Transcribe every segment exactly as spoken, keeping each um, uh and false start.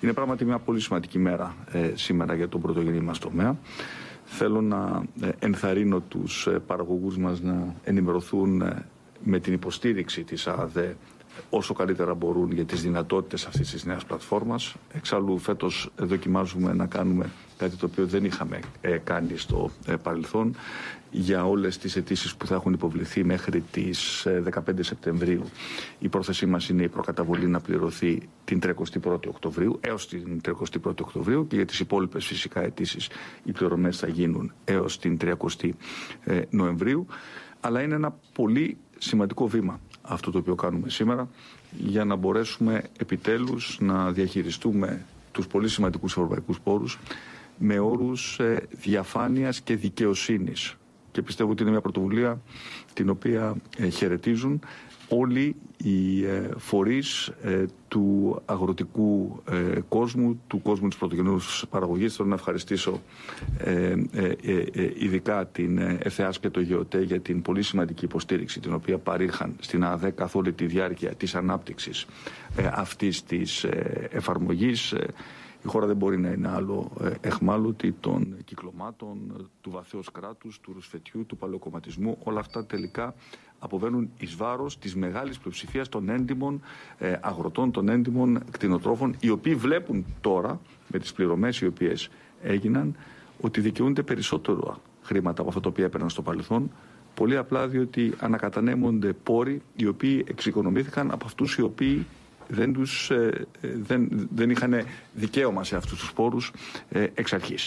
Είναι πράγματι μια πολύ σημαντική μέρα ε, σήμερα για τον πρωτογενή μας τομέα. Θέλω να ε, ενθαρρύνω τους ε, παραγωγούς μας να ενημερωθούν ε, με την υποστήριξη της ΑΔΕ όσο καλύτερα μπορούν για τις δυνατότητες αυτής της νέας πλατφόρμας. Εξάλλου φέτος δοκιμάζουμε να κάνουμε κάτι το οποίο δεν είχαμε ε, κάνει στο ε, παρελθόν. Για όλες τις αιτήσεις που θα έχουν υποβληθεί μέχρι τις ε, δεκαπέντε Σεπτεμβρίου, η πρόθεσή μας είναι η προκαταβολή να πληρωθεί την τριακοστή πρώτη Οκτωβρίου, έως την τριακοστή πρώτη Οκτωβρίου, και για τις υπόλοιπες φυσικά αιτήσεις οι πληρωμές θα γίνουν έως την τριακοστή Νοεμβρίου. Αλλά είναι ένα πολύ σημαντικό βήμα αυτό το οποίο κάνουμε σήμερα, για να μπορέσουμε επιτέλους να διαχειριστούμε τους πολύ σημαντικούς ευρωπαϊκούς πόρους με όρους ε, διαφάνειας και δικαιοσύνης. Και πιστεύω ότι είναι μια πρωτοβουλία την οποία ε, χαιρετίζουν όλοι οι ε, φορείς ε, του αγροτικού ε, κόσμου, του κόσμου της πρωτογενούς παραγωγής. Θέλω να ευχαριστήσω ε, ε, ε, ε, ειδικά την ΕΘΕΑΣ και το ΓΕΟΤΕ για την πολύ σημαντική υποστήριξη την οποία παρήχαν στην ΑΔΕ καθ' όλη τη διάρκεια της ανάπτυξης ε, αυτής της ε, εφαρμογής. Η χώρα δεν μπορεί να είναι άλλο εχμάλωτη των κυκλωμάτων, του βαθέως κράτους, του ρουσφετιού, του παλαιοκομματισμού. Όλα αυτά τελικά αποβαίνουν εις βάρος της μεγάλης πλειοψηφίας των έντιμων ε, αγροτών, των έντιμων κτηνοτρόφων, οι οποίοι βλέπουν τώρα, με τις πληρωμές οι οποίες έγιναν, ότι δικαιούνται περισσότερο χρήματα από αυτά τα οποία έπαιρναν στο παρελθόν, πολύ απλά διότι ανακατανέμονται πόροι οι οποίοι εξοικονομήθηκαν από αυτούς οι οποίοι δεν, τους, ε, δεν, δεν είχαν δικαίωμα σε αυτούς τους πόρους ε, εξ αρχής.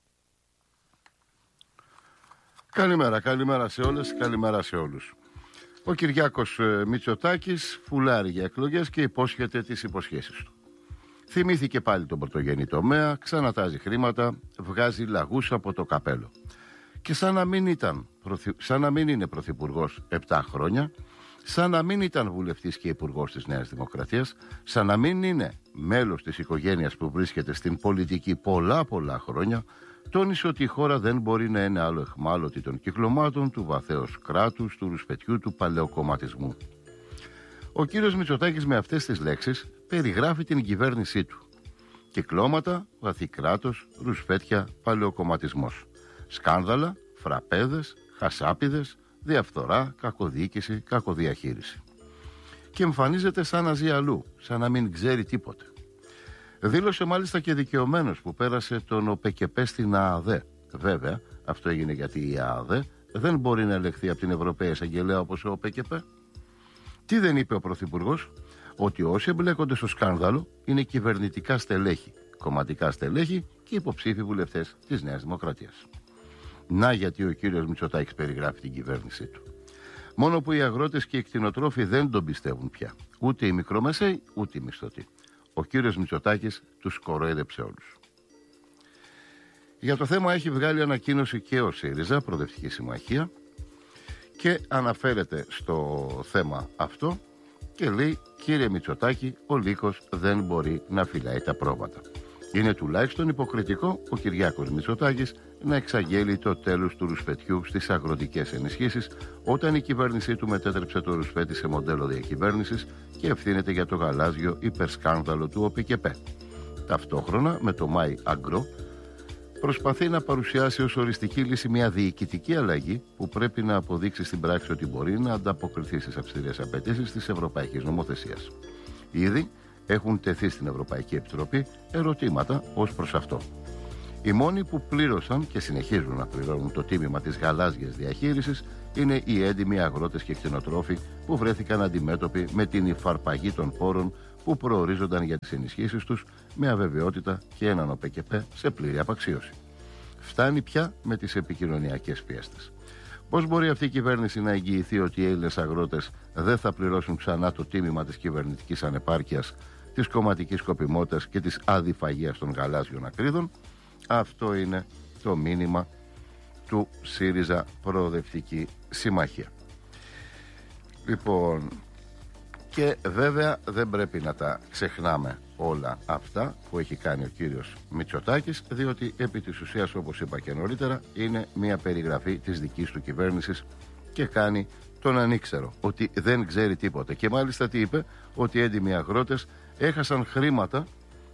Καλημέρα, καλημέρα σε όλες, καλημέρα σε όλους. Ο Κυριάκος ε, Μητσοτάκης φουλάρει για εκλογές και υπόσχεται τις υποσχέσεις του. Θυμήθηκε πάλι τον πρωτογενή τομέα, ξανατάζει χρήματα, βγάζει λαγούς από το καπέλο. Και σαν να μην, ήταν, σαν να μην είναι πρωθυπουργός επτά χρόνια, σαν να μην ήταν βουλευτής και υπουργός της Νέας Δημοκρατίας, σαν να μην είναι μέλος της οικογένειας που βρίσκεται στην πολιτική πολλά πολλά χρόνια, τόνισε ότι η χώρα δεν μπορεί να είναι άλλο εχμάλωτη των κυκλωμάτων, του βαθέως κράτους, του ρουσφετιού, του παλαιοκομματισμού. Ο κύριος Μητσοτάκης με αυτές τις λέξεις περιγράφει την κυβέρνησή του. Κυκλώματα, βαθύ κράτος, ρουσφέτια, παλαιοκομματισμός. Σκάνδαλα, φραπέδες, χασάπιδες, διαφθορά, κακοδιοίκηση, κακοδιαχείριση. Και εμφανίζεται σαν να ζει αλλού, σαν να μην ξέρει τίποτε. Δήλωσε μάλιστα και δικαιωμένος που πέρασε τον ΟΠΕΚΕΠΕ στην ΑΑΔΕ. Βέβαια, αυτό έγινε γιατί η ΑΑΔΕ δεν μπορεί να ελεγχθεί από την Ευρωπαία Εισαγγελέα όπως ο ΟΠΕΚΕΠΕ. Τι δεν είπε ο Πρωθυπουργός? Ότι όσοι εμπλέκονται στο σκάνδαλο είναι κυβερνητικά στελέχη, κομματικά στελέχη και υποψήφοι βουλευτές της Νέας Δημοκρατίας. Να γιατί ο κύριος Μητσοτάκης περιγράφει την κυβέρνησή του. Μόνο που οι αγρότες και οι κτηνοτρόφοι δεν τον πιστεύουν πια. Ούτε οι μικρομεσαίοι, ούτε οι μισθωτοί. Ο κύριος Μητσοτάκης τους κοροϊδέψε όλους. Για το θέμα έχει βγάλει ανακοίνωση και ο ΣΥΡΙΖΑ, Προοδευτική Συμμαχία, και αναφέρεται στο θέμα αυτό και λέει: κύριε Μητσοτάκη, ο λύκος δεν μπορεί να φυλάει τα πρόβατα. Είναι τουλάχιστον υποκριτικό ο Κυριάκος Μητσοτάκης να εξαγγέλει το τέλος του ρουσφετιού στις αγροτικές ενισχύσεις, όταν η κυβέρνησή του μετέτρεψε το ρουσφέτι σε μοντέλο διακυβέρνησης και ευθύνεται για το γαλάζιο υπερσκάνδαλο του ΟΠΕΚΕΠΕ. Ταυτόχρονα με το Μάι Αγκρό προσπαθεί να παρουσιάσει ως οριστική λύση μια διοικητική αλλαγή που πρέπει να αποδείξει στην πράξη ότι μπορεί να ανταποκριθεί στις αυστηρές απαιτήσεις της ευρωπαϊκής νομοθεσίας. Ήδη έχουν τεθεί στην Ευρωπαϊκή Επιτροπή ερωτήματα ως προς αυτό. Οι μόνοι που πλήρωσαν και συνεχίζουν να πληρώνουν το τίμημα της γαλάζιας διαχείρισης είναι οι έντιμοι αγρότες και κτηνοτρόφοι που βρέθηκαν αντιμέτωποι με την υφαρπαγή των πόρων που προορίζονταν για τις ενισχύσεις τους, με αβεβαιότητα και έναν ΟΠΕΚΕΠΕ σε πλήρη απαξίωση. Φτάνει πια με τις επικοινωνιακές πιέστες. Πώς μπορεί αυτή η κυβέρνηση να εγγυηθεί ότι οι Έλληνες αγρότες δεν θα πληρώσουν ξανά το τίμημα της κυβερνητικής ανεπάρκειας, της κομματικής σκοπιμότητας και της αδιφαγίας των γαλάζιων ακρίδων? Αυτό είναι το μήνυμα του ΣΥΡΙΖΑ Προοδευτική Συμμαχία. Λοιπόν, και βέβαια δεν πρέπει να τα ξεχνάμε όλα αυτά που έχει κάνει ο κύριος Μητσοτάκης, διότι επί της ουσίας, όπως είπα και νωρίτερα, είναι μια περιγραφή της δικής του κυβέρνησης και κάνει τον ανήξερο, ότι δεν ξέρει τίποτα. Και μάλιστα τι είπε? Ότι έντιμοι αγρότες έχασαν χρήματα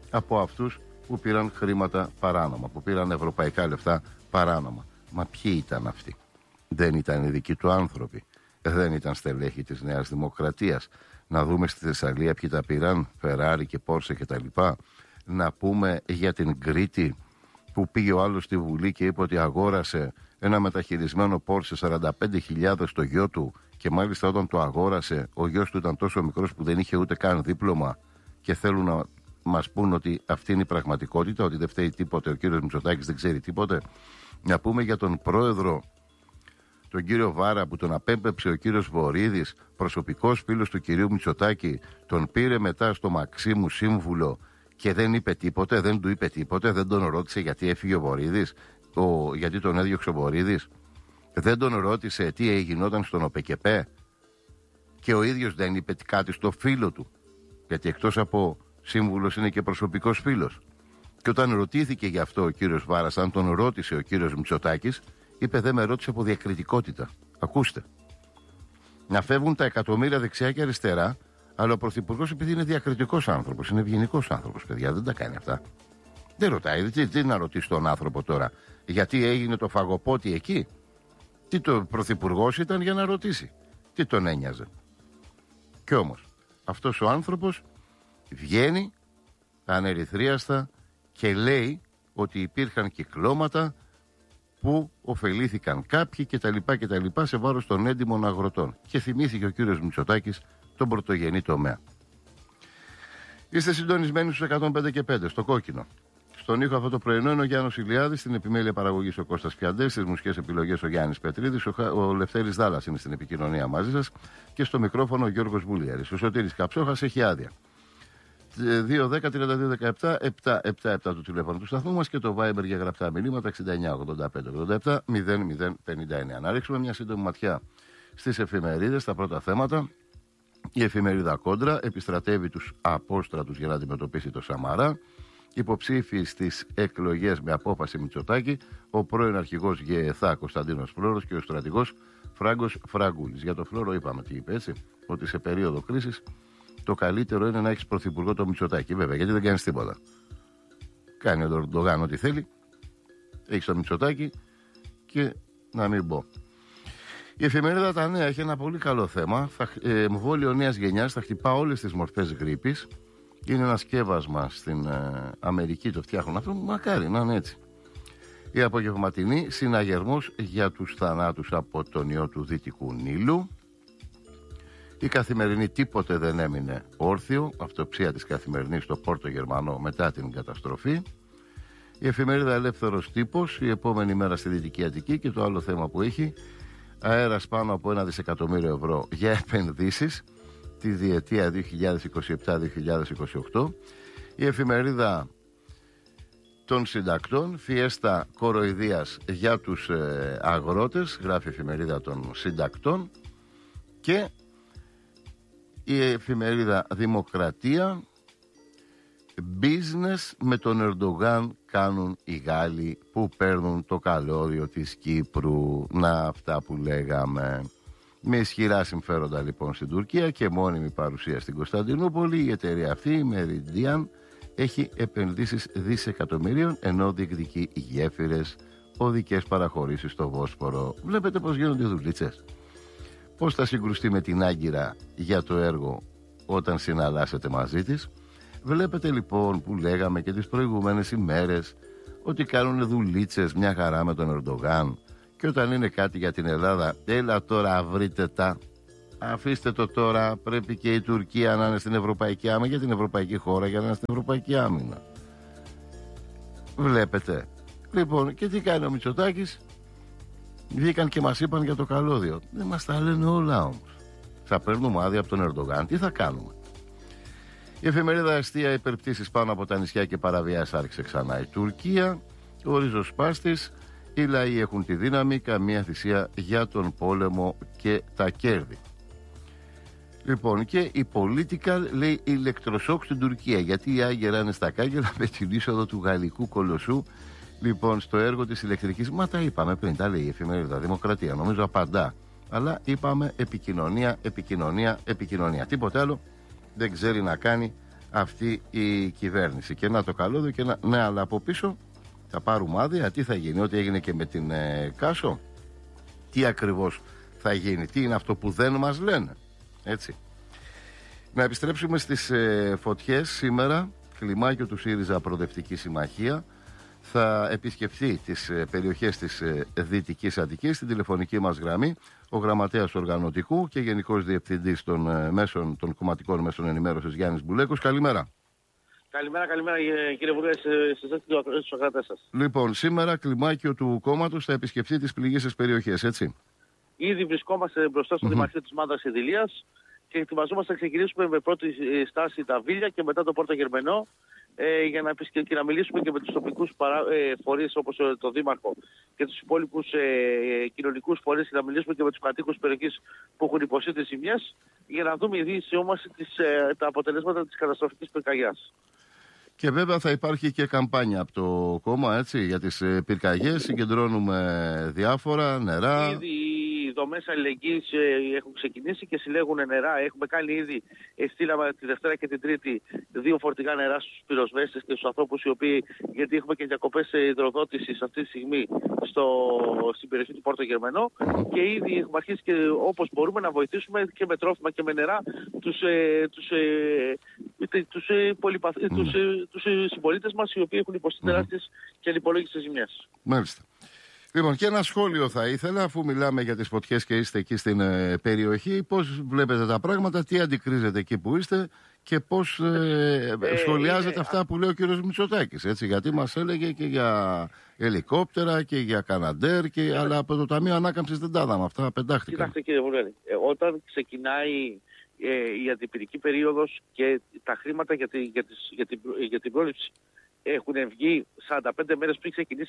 από αυτούς που πήραν χρήματα παράνομα, που πήραν ευρωπαϊκά λεφτά παράνομα. Μα ποιοι ήταν αυτοί? Δεν ήταν οι δικοί του άνθρωποι? Δεν ήταν στελέχοι της Νέας Δημοκρατίας? Να δούμε στη Θεσσαλία ποιοι τα πήραν, Φεράρι και Πόρσε κτλ. Να πούμε για την Κρήτη που πήγε ο άλλος στη Βουλή και είπε ότι αγόρασε ένα μεταχειρισμένο Πόρσε σαράντα πέντε χιλιάδες στο γιο του, και μάλιστα όταν το αγόρασε ο γιος του ήταν τόσο μικρός που δεν είχε ούτε καν δίπλωμα, και θέλουν να μας πούν ότι αυτή είναι η πραγματικότητα, ότι δεν φταίει τίποτε, ο κύριος Μητσοτάκης δεν ξέρει τίποτε. Να πούμε για τον πρόεδρο, τον κύριο Βάρα, που τον απέμπεψε ο κύριος Βορίδης, προσωπικός φίλος του κυρίου Μητσοτάκη, τον πήρε μετά στο Μαξίμου σύμβουλο και δεν είπε τίποτε, δεν του είπε τίποτε, δεν τον ρώτησε γιατί έφυγε ο Βορίδης, ο, γιατί τον έδιωξε ο Βορίδης, δεν τον ρώτησε τι έγινόταν στον ΟΠΕΚΕΠΕ, και ο ίδιος δεν είπε κάτι στο φίλο του, γιατί εκτός από σύμβουλος είναι και προσωπικός φίλος. Και όταν ρωτήθηκε γι' αυτό ο κύριος Βάρας, αν τον ρώτησε ο κύριος Μητσοτάκης, είπε δεν με ρώτησε από διακριτικότητα. Ακούστε. Να φεύγουν τα εκατομμύρια δεξιά και αριστερά, αλλά ο Πρωθυπουργός, επειδή είναι διακριτικός άνθρωπος, είναι ευγενικός άνθρωπος, παιδιά, δεν τα κάνει αυτά. Δεν ρωτάει. Τι, τι να ρωτήσει τον άνθρωπο τώρα, γιατί έγινε το φαγοπότι εκεί? Τι το Πρωθυπουργός ήταν για να ρωτήσει? Τι τον ένοιαζε? Κι όμως αυτός ο άνθρωπος βγαίνει ανερυθρίαστα και λέει ότι υπήρχαν κυκλώματα που ωφελήθηκαν κάποιοι κτλ. κτλ. Σε βάρος των έντιμων αγροτών. Και θυμήθηκε ο κύριος Μητσοτάκης τον πρωτογενή τομέα. Είστε συντονισμένοι στους εκατόν πέντε και πέντε, στο κόκκινο. Στον ήχο αυτό το πρωινό είναι ο Γιάννος Ηλιάδης, στην επιμέλεια παραγωγής ο Κώστας Πιαντές, στις μουσικές επιλογές ο Γιάννης Πετρίδης, ο, Χα... ο Λευτέρης Δάλλας είναι στην επικοινωνία μαζί σας και στο μικρόφωνο ο Γιώργος Βουλιέρης. Ο Σωτήρης Καψόχας έχει άδεια. δύο δέκα τριάντα δύο δεκαεπτά επτακόσια εβδομήντα επτά το τηλέφωνο του σταθμού μας και το Viber για γραπτά μηνύματα εξήντα εννιά ογδόντα πέντε ογδόντα επτά μηδέν μηδέν πενήντα εννιά. Να ρίξουμε μια σύντομη ματιά στις εφημερίδες, τα πρώτα θέματα. Η εφημερίδα Κόντρα επιστρατεύει τους απόστρατους για να αντιμετωπίσει το Σαμαρά. Υποψήφοι στις εκλογές με απόφαση Μητσοτάκη, ο πρώην αρχηγός ΓΕΘΑ Κωνσταντίνος Φλόρος και ο στρατηγός Φράγκος Φραγκούλης. Για το Φλόρο είπαμε τι είπε, έτσι, ότι σε περίοδο κρίσης το καλύτερο είναι να έχεις πρωθυπουργό το Μητσοτάκη. Βέβαια, γιατί δεν κάνεις τίποτα. Κάνει ο Ερντογάν ό,τι θέλει, έχεις το Μητσοτάκη και να μην πω. Η εφημερίδα Τα Νέα έχει ένα πολύ καλό θέμα. Θα, ε, εμβόλιο νέας γενιάς θα χτυπά όλες τις μορφές γρίπης. Είναι ένα σκεύασμα στην ε, Αμερική, το φτιάχνουν αυτό. Μακάρι να είναι έτσι. Η απογευματινή συναγερμός για τους θανάτους από τον ιό του Δυτικού Νείλου. Η Καθημερινή τίποτε δεν έμεινε όρθιο. Αυτοψία της Καθημερινής στο Πόρτο Γερμανό μετά την καταστροφή. Η εφημερίδα Ελεύθερος Τύπος, η επόμενη μέρα στη Δυτική Αττική, και το άλλο θέμα που έχει, αέρας πάνω από ένα δισεκατομμύριο ευρώ για επενδύσεις τη διετία δύο χιλιάδες είκοσι επτά δύο χιλιάδες είκοσι οκτώ. Η εφημερίδα των συντακτών, φιέστα κοροϊδίας για τους ε, αγρότες, γράφει η εφημερίδα των συντακτών. Και η εφημερίδα Δημοκρατία, business με τον Ερντογάν κάνουν οι Γάλλοι που παίρνουν το καλώδιο της Κύπρου. Να, αυτά που λέγαμε. Με ισχυρά συμφέροντα λοιπόν στην Τουρκία και μόνιμη παρουσία στην Κωνσταντινούπολη, η εταιρεία αυτή, η Meridian, έχει επενδύσεις δισεκατομμυρίων, ενώ διεκδικεί γέφυρες, οδικές παραχωρήσεις στο Βόσπορο. Βλέπετε πως γίνονται δουλίτσες. Πώς θα συγκρουστεί με την Άγκυρα για το έργο όταν συναλλάσσετε μαζί της. Βλέπετε λοιπόν που λέγαμε και τις προηγούμενες ημέρες ότι κάνουν δουλίτσες μια χαρά με τον Ερντογάν, και όταν είναι κάτι για την Ελλάδα, έλα τώρα βρείτε τα, αφήστε το τώρα, πρέπει και η Τουρκία να είναι στην Ευρωπαϊκή Άμυνα, για την Ευρωπαϊκή χώρα για να είναι στην Ευρωπαϊκή Άμυνα. Βλέπετε. Λοιπόν, και τι κάνει ο Μητσοτάκης? Βγήκαν και μας είπαν για το καλώδιο. Δεν μας τα λένε όλα όμως. Θα παίρνουμε άδεια από τον Ερντογάν, τι θα κάνουμε? Η εφημερίδα Αστεία, υπερπτήσεις πάνω από τα νησιά και παραβιάσεις άρχισε ξανά η Τουρκία. Ο ριζοσπάστης, οι λαοί έχουν τη δύναμη, καμία θυσία για τον πόλεμο και τα κέρδη. Λοιπόν, και η Political λέει ηλεκτροσόκ στην Τουρκία, γιατί η Άγκυρα είναι στα κάγκελα με την είσοδο του γαλλικού κολοσσού. Λοιπόν, στο έργο της ηλεκτρικής, μα τα είπαμε πριν, τα λέει η εφημερίδα Δημοκρατία, νομίζω απαντά. Αλλά είπαμε επικοινωνία, επικοινωνία, επικοινωνία. Τίποτε άλλο δεν ξέρει να κάνει αυτή η κυβέρνηση. Και να το καλώδιο και να... Ναι, αλλά από πίσω θα πάρουμε άδεια. Τι θα γίνει, ό,τι έγινε και με την ε, Κάσο? Τι ακριβώς θα γίνει, τι είναι αυτό που δεν μας λένε? Έτσι. Να επιστρέψουμε στις ε, φωτιές. Σήμερα κλιμάκιο του ΣΥΡΙΖΑ Προοδευτική Συμμαχία θα επισκεφθεί τις ε, περιοχές της ε, Δυτικής Αττικής. Στην τηλεφωνική μας γραμμή ο γραμματέας οργανωτικού και γενικός διευθυντής των, ε, μέσων, των κομματικών μέσων ενημέρωσης, Γιάννης Μπουλέκος. Καλημέρα. Καλημέρα, καλημέρα κύριε Βουλέ, στους ακροατές σας. Λοιπόν, σήμερα κλιμάκιο του κόμματος θα επισκεφθεί τις πληγήσεις περιοχές, έτσι? Ήδη βρισκόμαστε μπροστά στο mm-hmm. Δημαρχείο της Μάνδρας Ιδηλίας και ετοιμαζόμαστε να ξεκινήσουμε με πρώτη στάση τα Βίλια και μετά το Πόρτο Γερμενό ε, για να, επισκε... και να μιλήσουμε και με τους τοπικούς παρά... ε, φορείς όπως το Δήμαρχο και τους υπόλοιπους ε, κοινωνικούς φορείς και να μιλήσουμε και με τους κατοίκους της περιοχής που έχουν υποστεί τις ζημιές για να δούμε ήδη σε όμως τις, ε, τα αποτελέσματα της καταστροφικής πυρκαγιάς. Και βέβαια θα υπάρχει και καμπάνια από το κόμμα, έτσι, για τις ε, πυρκαγιές. Συγκεντρώνουμε διάφορα νερά. Ήδη οι δομές αλληλεγγύης ε, έχουν ξεκινήσει και συλλέγουν νερά. Έχουμε κάνει ήδη, ε, στείλαμε τη Δευτέρα και την Τρίτη δύο φορτηγά νερά στους πυροσβέστες και στους ανθρώπους οι οποίοι, γιατί έχουμε και διακοπές υδροδότησης αυτή τη στιγμή στο, στην περιοχή του Πόρτο Γερμενό και ήδη έχουμε αρχίσει και όπως μπορούμε να βοηθήσουμε και με τρόφιμα και με νερά τους, ε, τους, ε, τους, ε, πολυπαθ... mm. τους, ε, τους συμπολίτες μας οι οποίοι έχουν υποστεί τεράστιες mm. και ανυπολόγιστες ζημιές. Μάλιστα. Λοιπόν, και ένα σχόλιο θα ήθελα, αφού μιλάμε για τις φωτιές και είστε εκεί στην ε, περιοχή, πώς βλέπετε τα πράγματα, τι αντικρίζετε εκεί που είστε και πώς ε, ε, σχολιάζετε ε, αυτά που λέει ο κύριος Μητσοτάκης, έτσι, γιατί μας έλεγε και για ελικόπτερα και για Καναντέρ, και, ε, αλλά από το Ταμείο Ανάκαμψης δεν τα είδαμε αυτά, πεντάχτηκαν. Κοιτάξτε κύριε Βουλέλη, ε, όταν ξεκινάει ε, η αντιπυρική περίοδος και τα χρήματα για, τη, για, τις, για, την, για την πρόληψη έχουν βγει σαράντα πέντε μέρες πριν ξεκινήσει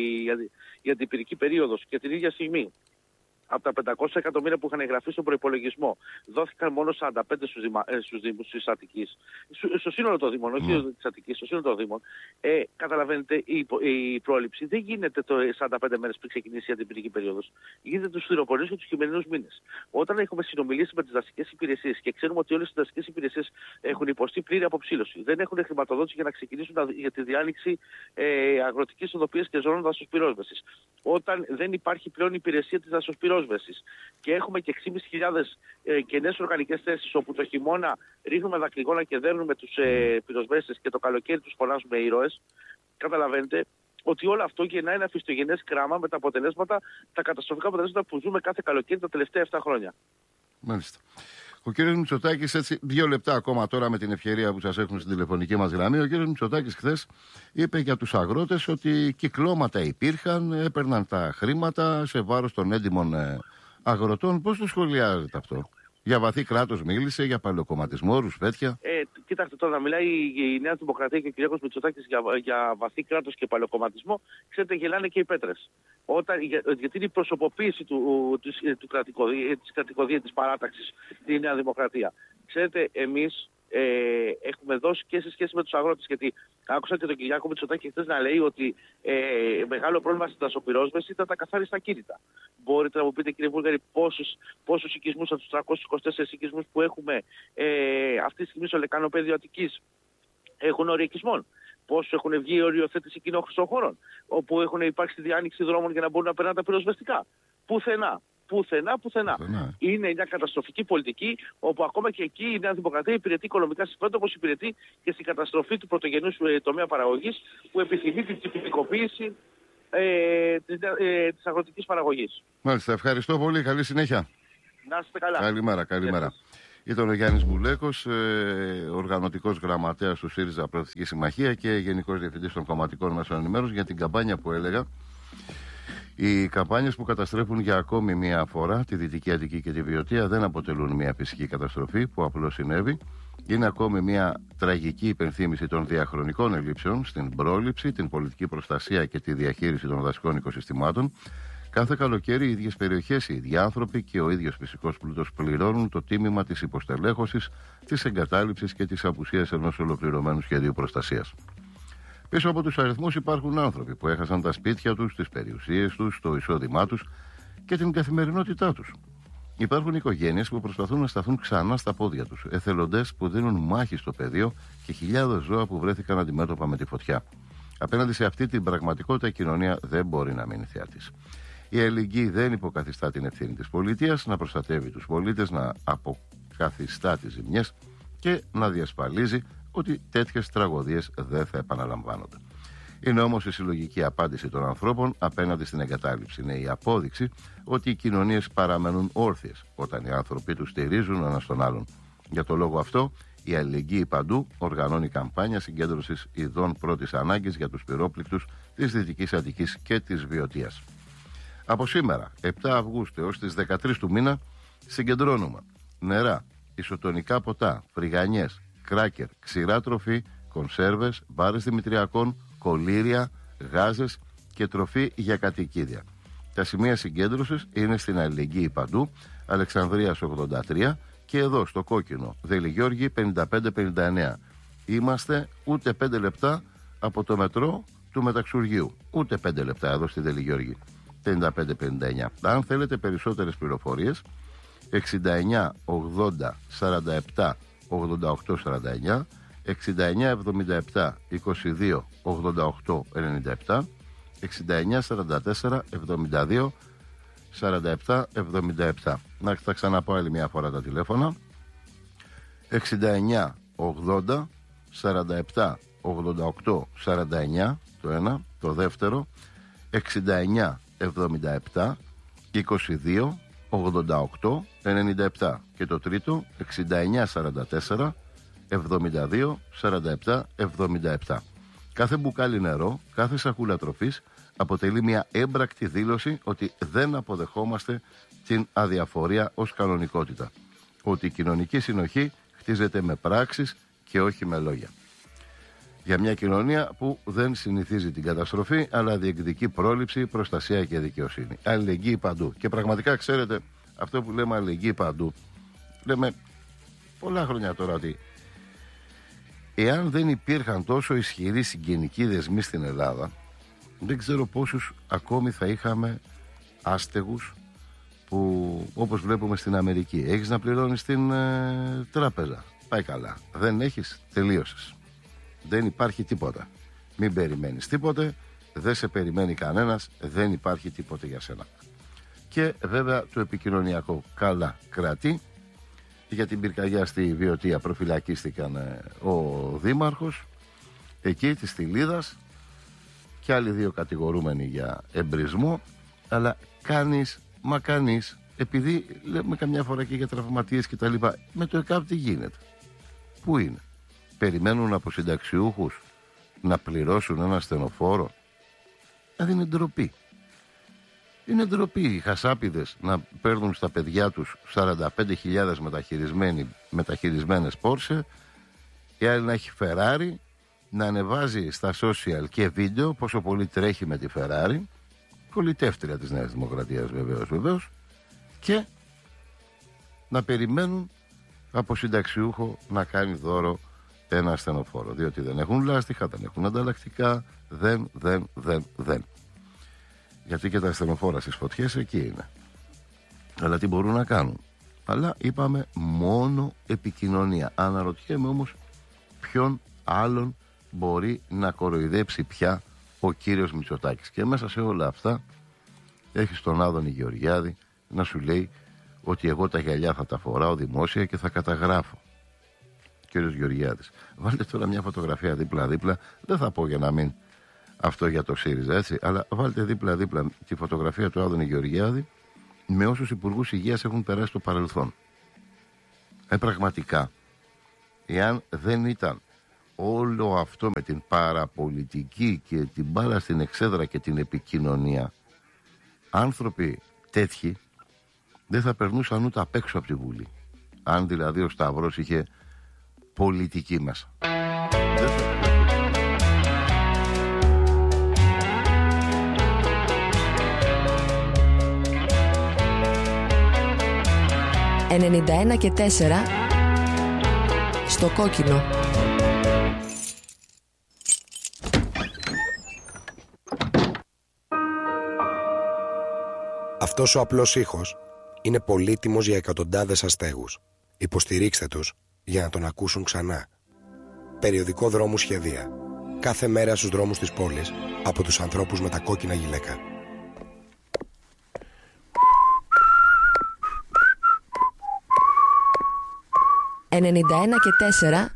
η αντιπυρική περίοδος και την ίδια στιγμή από τα πεντακόσια εκατομμύρια που είχαν εγγραφεί στον προϋπολογισμό δόθηκαν μόνο σαράντα πέντε στους, διμα... στους Δήμους της Αττικής. Στο σύνολο των Δήμων, όχι mm. της Αττικής, στο σύνολο των Δήμων. Ε, καταλαβαίνετε, η, η πρόληψη δεν γίνεται το σαράντα πέντε μέρες πριν ξεκινήσει η αντιπυρική περίοδος. Γίνεται τους φθινοπορείους και τους χειμερινούς μήνες. Όταν έχουμε συνομιλήσει με τις δασικές υπηρεσίες και ξέρουμε ότι όλες οι δασικές υπηρεσίες έχουν υποστεί πλήρη αποψήλωση, δεν έχουν χρηματοδότηση για να ξεκινήσουν για τη διάνοιξη ε, αγροτικής οδοποιίας και ζώνων δασοσπυρόσβεσης. Όταν δεν υπάρχει πλέον υπηρεσία της δασοσπυρόσβεσης και έχουμε και έξι χιλιάδες πεντακόσιες ε, κενές οργανικές θέσεις όπου το χειμώνα ρίχνουμε δακρυγόνα και δέρνουμε τους ε, πυροσβέστες και το καλοκαίρι τους φωνάζουμε ήρωες, καταλαβαίνετε ότι όλο αυτό γεννά ένα φυστογενές κράμα με τα αποτελέσματα, τα καταστροφικά αποτελέσματα που ζούμε κάθε καλοκαίρι τα τελευταία επτά χρόνια. Μάλιστα. Ο κύριος Μητσοτάκης, έτσι, δύο λεπτά ακόμα τώρα με την ευκαιρία που σας έχουν στην τηλεφωνική μας γραμμή. Ο κύριος Μητσοτάκης χθες είπε για τους αγρότες ότι κυκλώματα υπήρχαν, έπαιρναν τα χρήματα σε βάρος των έντιμων αγροτών. Πώς το σχολιάζετε αυτό? Για βαθύ κράτος μίλησε, για παλαιοκομματισμό, ρουσφέτια. Ε, κοίταξτε τώρα, μιλάει η Νέα Δημοκρατία και ο κ. Μητσοτάκης για, για βαθύ κράτος και παλαιοκομματισμό. Ξέρετε, γελάνε και οι πέτρες. Όταν, για, γιατί είναι η προσωποποίηση του, του, του κρατικοδία, της κρατικοδία της παράταξης στη Νέα Δημοκρατία. Ξέρετε, εμείς ε, έχουμε δώσει και σε σχέση με τους αγρότες, γιατί άκουσα και τον Κυριάκο Μητσοτάκη χθες να λέει ότι ε, μεγάλο πρόβλημα στην δασοπυρόσβεση ήταν τα καθάριστα ακίνητα. Μπορείτε να μου πείτε, κύριε Βούλγαρη, πόσους, πόσους οικισμούς από τους τριακόσιους είκοσι τέσσερις οικισμούς που έχουμε ε, αυτή τη στιγμή στο λεκανοπέδιο Αττικής έχουν όριο οικισμών? Πόσους έχουν βγει η οριοθέτηση κοινών χώρων, όπου έχουν υπάρξει διάνοιξη δρόμων για να μπορούν να περνάνε τα πυροσβεστικά? Πουθενά. Πουθενά, πουθενά. πουθενά. Είναι μια καταστροφική πολιτική, όπου ακόμα και εκεί η Νέα Δημοκρατία υπηρετεί οικονομικά συμφέροντα, όπως υπηρετεί και στην καταστροφή του πρωτογενούς ε, τομέα παραγωγής, που επιθυμεί την τυπικοποίηση ε, της, ε, της αγροτικής παραγωγής. Μάλιστα, ευχαριστώ πολύ. Καλή συνέχεια. Να είστε καλά. Καλημέρα, καλημέρα. Ήταν ο Γιάννης Μπουλέκος, ε, οργανωτικός γραμματέας του ΣΥΡΙΖΑ Προοδευτική Συμμαχία και γενικός διευθυντής των κομματικών μέσων ενημέρωσης, για την καμπάνια που έλεγα. Οι καμπάνιες που καταστρέφουν για ακόμη μία φορά τη Δυτική Αττική και τη Βιωτία δεν αποτελούν μία φυσική καταστροφή που απλώς συνέβη. Είναι ακόμη μία τραγική υπενθύμηση των διαχρονικών ελλείψεων στην πρόληψη, την πολιτική προστασία και τη διαχείριση των δασικών οικοσυστημάτων. Κάθε καλοκαίρι οι ίδιες περιοχές, οι ίδιοι άνθρωποι και ο ίδιος φυσικός πλούτος πληρώνουν το τίμημα της υποστελέχωσης, της εγκατάλειψης και της απουσίας ενός ολοκληρωμένου σχεδίου προστασίας. Πίσω από τους αριθμούς υπάρχουν άνθρωποι που έχασαν τα σπίτια τους, τις περιουσίες τους, το εισόδημά τους και την καθημερινότητά τους. Υπάρχουν οικογένειες που προσπαθούν να σταθούν ξανά στα πόδια τους, εθελοντές που δίνουν μάχη στο πεδίο και χιλιάδες ζώα που βρέθηκαν αντιμέτωπα με τη φωτιά. Απέναντι σε αυτή την πραγματικότητα η κοινωνία δεν μπορεί να μείνει θεατής. Η αλληλεγγύη δεν υποκαθιστά την ευθύνη της πολιτείας να προστατεύει τους πολίτες, να αποκαθιστά τις ζημιές και να διασφαλίζει ότι τέτοιες τραγωδίες δεν θα επαναλαμβάνονται. Είναι όμως η συλλογική απάντηση των ανθρώπων απέναντι στην εγκατάλειψη. Είναι η απόδειξη ότι οι κοινωνίες παραμένουν όρθιες όταν οι άνθρωποι τους στηρίζουν ο ένας τον άλλον. Για το λόγο αυτό, η Αλληλεγγύη Παντού οργανώνει καμπάνια συγκέντρωσης ειδών πρώτης ανάγκης για τους πυρόπληκτους της Δυτικής Αττικής και της Βιωτίας. Από σήμερα, επτά Αυγούστου έως τις δεκατρείς του μήνα, συγκεντρώνουμε νερά, ισοτονικά ποτά, φρυγανιές, κράκερ, ξηρά τροφή, κονσέρβες, μπάρες δημητριακών, κολύρια, γάζες και τροφή για κατοικίδια. Τα σημεία συγκέντρωσης είναι στην Αλληλεγγύη Παντού, Αλεξανδρίας ογδόντα τρία και εδώ στο Κόκκινο, Δελιγιώργη πενήντα πέντε πενήντα εννέα. Είμαστε ούτε πέντε λεπτά από το μετρό του Μεταξουργείου. Ούτε πέντε λεπτά εδώ στη Δελιγιώργη πενήντα πέντε πενήντα εννέα. Αν θέλετε περισσότερες πληροφορίες, εξήντα εννέα ογδόντα σαράντα επτά ογδόντα οκτώ σαράντα εννέα, εξήντα εννέα εβδομήντα επτά είκοσι δύο ογδόντα οκτώ ενενήντα επτά, εξήντα εννέα σαράντα τέσσερα εβδομήντα δύο σαράντα επτά εβδομήντα επτά. Να τα ξαναπώ άλλη μια φορά τα τηλέφωνα. εξήντα εννέα ογδόντα σαράντα επτά ογδόντα οκτώ σαράντα εννέα το ένα, το δεύτερο εξήντα εννέα εβδομήντα επτά είκοσι δύο ογδόντα οκτώ ενενήντα επτά και το τρίτο εξήντα εννέα σαράντα τέσσερα εβδομήντα δύο σαράντα επτά εβδομήντα επτά. Κάθε μπουκάλι νερό, κάθε σακούλα τροφής αποτελεί μια έμπρακτη δήλωση ότι δεν αποδεχόμαστε την αδιαφορία ως κανονικότητα. Ότι η κοινωνική συνοχή χτίζεται με πράξεις και όχι με λόγια. Για μια κοινωνία που δεν συνηθίζει την καταστροφή, αλλά διεκδικεί πρόληψη, προστασία και δικαιοσύνη. Αλληλεγγύη παντού. Και πραγματικά ξέρετε, αυτό που λέμε αλληλεγγύη παντού, λέμε πολλά χρόνια τώρα ότι εάν δεν υπήρχαν τόσο ισχυροί συγγενικοί δεσμοί στην Ελλάδα, δεν ξέρω πόσους ακόμη θα είχαμε άστεγους που, όπως βλέπουμε στην Αμερική, έχεις να πληρώνεις στην ε, τράπεζα. Πάει καλά. Δεν έχεις, τελείωσες. Δεν υπάρχει τίποτα. Μην περιμένεις τίποτε, δεν σε περιμένει κανένας, δεν υπάρχει τίποτε για σένα. Και βέβαια το επικοινωνιακό καλά κρατεί. Για την πυρκαγιά στη Βιωτία προφυλακίστηκαν ε, ο δήμαρχος εκεί της Στυλίδας και άλλοι δύο κατηγορούμενοι για εμπρισμό, αλλά κανείς, μα κανείς, επειδή λέμε καμιά φορά και για τραυματίες και τα λοιπά, με το ΕΚΑΒ τι γίνεται, πού είναι, περιμένουν από συνταξιούχους να πληρώσουν ένα ασθενοφόρο? Δηλαδή είναι ντροπή. Είναι ντροπή οι χασάπιδες να παίρνουν στα παιδιά τους σαράντα πέντε χιλιάδες μεταχειρισμένες Πόρσε, η άλλη να έχει Φεράρι, να ανεβάζει στα social και βίντεο πόσο πολύ τρέχει με τη Φεράρι, κολλητεύτρια της Νέας Δημοκρατίας βεβαίως, βεβαίως, και να περιμένουν από συνταξιούχο να κάνει δώρο ένα ασθενοφόρο, διότι δεν έχουν λάστιχα, δεν έχουν ανταλλακτικά, δεν, δεν, δεν, δεν. Γιατί και τα ασθενοφόρα στις φωτιές εκεί είναι. Αλλά τι μπορούν να κάνουν? Αλλά είπαμε μόνο επικοινωνία. Αναρωτιέμαι όμως ποιον άλλον μπορεί να κοροϊδέψει πια ο κύριος Μητσοτάκης. Και μέσα σε όλα αυτά έχεις τον Άδωνη Γεωργιάδη να σου λέει ότι εγώ τα γυαλιά θα τα φοράω δημόσια και θα καταγράφω. Κύριος Γεωργιάδης, βάλτε τώρα μια φωτογραφία δίπλα-δίπλα, δεν θα πω για να μην αυτό για το ΣΥΡΙΖΑ, έτσι, αλλά βάλτε δίπλα-δίπλα τη φωτογραφία του Άδωνη Γεωργιάδη με όσους υπουργούς υγείας έχουν περάσει στο παρελθόν. Ε, πραγματικά, εάν δεν ήταν όλο αυτό με την παραπολιτική και την μπάλα στην εξέδρα και την επικοινωνία, άνθρωποι τέτοιοι δεν θα περνούσαν ούτε απ' έξω από τη Βουλή. Αν δηλαδή ο Σταυρός είχε πολιτική μέσα. Δεν θα... ενενήντα ένα και τέσσερα στο Κόκκινο. Αυτός ο απλός ήχος είναι πολύτιμος για εκατοντάδες αστέγους. Υποστηρίξτε τους για να τον ακούσουν ξανά. Περιοδικό Δρόμου Σχεδία. Κάθε μέρα στους δρόμους της πόλης από τους ανθρώπους με τα κόκκινα γυλαίκα. ενενήντα ένα και τέσσερα